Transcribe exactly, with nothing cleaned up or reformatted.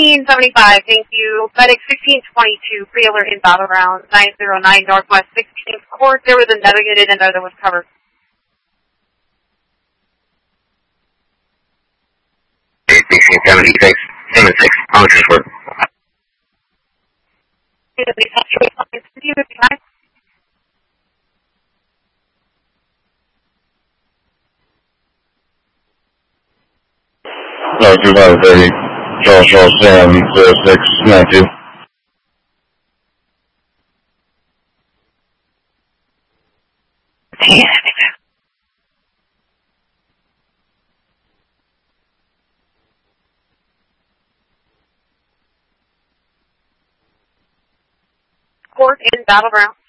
sixteen seventy-five, thank you. FedEx sixteen twenty-two, pre-alert in Battleground, nine zero nine Northwest sixteenth Court. There was a navigated and other was covered. sixteen seventy-six, seventy-six, Congress work. No, two hundred thirty, Charles Charles Sam, zero six nine two. Court in Battleground.